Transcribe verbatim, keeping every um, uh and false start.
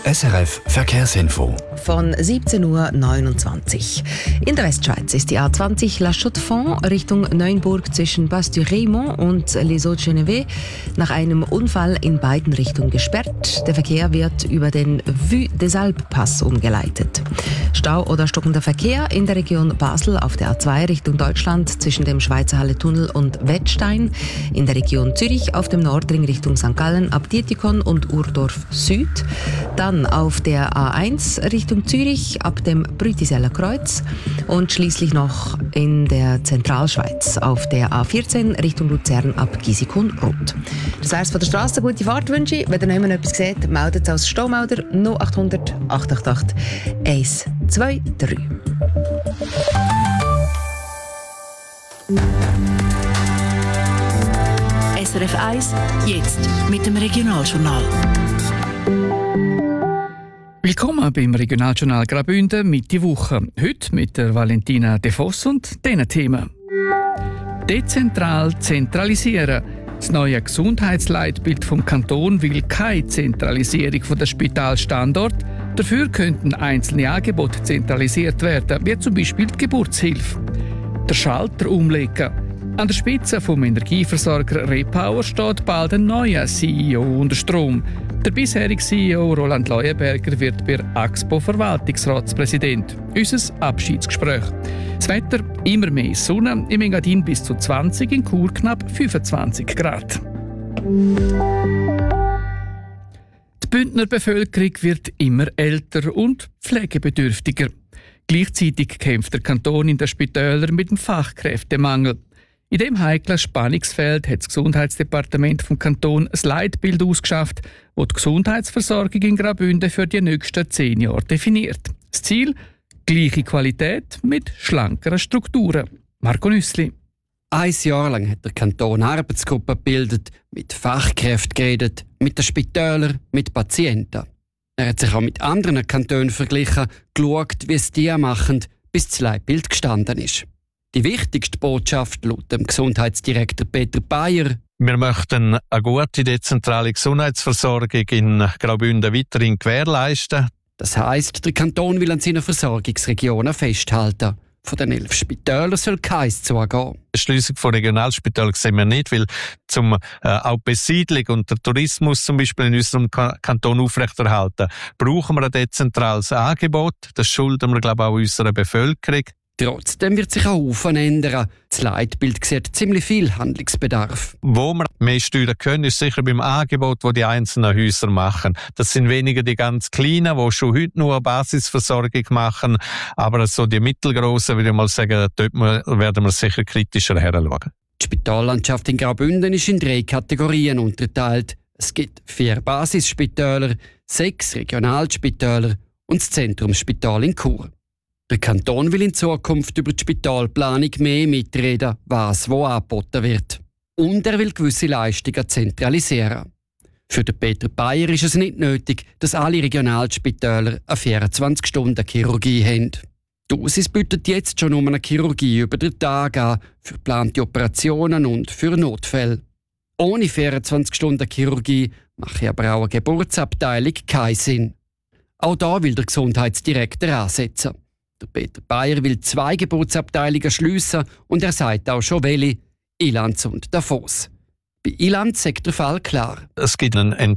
S R F Verkehrsinfo. Von siebzehn Uhr neunundzwanzig. In der Westschweiz ist die A zwanzig La Chaux-de-Fonds Richtung Neuenburg zwischen Bas-du-Raymond und Les Hauts-de-Genève nach einem Unfall in beiden Richtungen gesperrt. Der Verkehr wird über den Vue des Alpes-Pass umgeleitet. Stau oder stockender Verkehr in der Region Basel auf der A zwei Richtung Deutschland zwischen dem Schweizer Halle-Tunnel und Wettstein. In der Region Zürich auf dem Nordring Richtung Sankt Gallen ab Dietikon und Urdorf Süd. Dann auf der A eins Richtung Zürich ab dem Brütiseller Kreuz und schließlich noch in der Zentralschweiz auf der A vierzehn Richtung Luzern ab Gisikon-Rot. Das wär's von der Straße. Gute Fahrt wünsche ich. Wenn ihr noch jemand etwas seht, meldet es als Staumelder null acht hundert, acht acht acht, eins zwei drei. S R F eins, jetzt mit dem Regionaljournal. Willkommen beim Regionaljournal Graubünden Mitte Woche. Heute mit der Valentina De Voss und diesen Themen. Dezentral zentralisieren. Das neue Gesundheitsleitbild vom Kanton will keine Zentralisierung der Spitalstandort. Dafür könnten einzelne Angebote zentralisiert werden, wie zum Beispiel die Geburtshilfe. Der Schalter umlegen. An der Spitze vom Energieversorger Repower steht bald ein neuer C E O unter Strom. Der bisherige C E O Roland Leuenberger wird bei Axpo Verwaltungsratspräsident. Unser Abschiedsgespräch. Das Wetter immer mehr Sonne, im Engadin bis zu zwanzig, in Chur knapp fünfundzwanzig Grad. Die Bündner Bevölkerung wird immer älter und pflegebedürftiger. Gleichzeitig kämpft der Kanton in den Spitälern mit dem Fachkräftemangel. In diesem heiklen Spannungsfeld hat das Gesundheitsdepartement vom Kanton ein Leitbild ausgeschafft, das die Gesundheitsversorgung in Graubünden für die nächsten zehn Jahre definiert. Das Ziel? Gleiche Qualität mit schlankeren Strukturen. Marco Nüssli. Ein Jahr lang hat der Kanton Arbeitsgruppen gebildet, mit Fachkräften geredet, mit den Spitälern, mit Patienten. Er hat sich auch mit anderen Kantonen verglichen, geschaut, wie es die machen, bis das Leitbild gestanden ist. Die wichtigste Botschaft laut dem Gesundheitsdirektor Peter Bayer: Wir möchten eine gute dezentrale Gesundheitsversorgung in Graubünden weiterhin gewährleisten. Das heisst, der Kanton will an seinen Versorgungsregionen festhalten. Von den elf Spitälern soll keins zugehen. Die Schliessung von Regionalspitälern sehen wir nicht, weil zum äh, auch Besiedlung und der Tourismus zum Beispiel in unserem Kanton aufrechterhalten, brauchen wir ein dezentrales Angebot. Das schulden wir, glaube ich, auch unserer Bevölkerung. Trotzdem wird sich auch Haufen ändern. Das Leitbild sieht ziemlich viel Handlungsbedarf. Wo wir mehr steuern können, ist sicher beim Angebot, das die einzelnen Häuser machen. Das sind weniger die ganz Kleinen, die schon heute nur eine Basisversorgung machen. Aber so die mittelgroßen, würde ich mal sagen, dort werden wir sicher kritischer heranschauen. Die Spitallandschaft in Graubünden ist in drei Kategorien unterteilt. Es gibt vier Basisspitäler, sechs Regionalspitäler und das Zentrumsspital in Chur. Der Kanton will in Zukunft über die Spitalplanung mehr mitreden, was wo angeboten wird. Und er will gewisse Leistungen zentralisieren. Für den Peter Bayer ist es nicht nötig, dass alle Regionalspitäler eine vierundzwanzig-Stunden-Chirurgie haben. Die Dosis bietet jetzt schon um eine Chirurgie über den Tag an, für geplante Operationen und für Notfälle. Ohne vierundzwanzig-Stunden-Chirurgie mache aber auch eine Geburtsabteilung keinen Sinn. Auch da will der Gesundheitsdirektor ansetzen. Der Peter Bayer will zwei Geburtsabteilungen schliessen und er sagt auch schon welche: Ilanz und Davos. Bei Ilanz sagt der Fall klar. Es gibt einen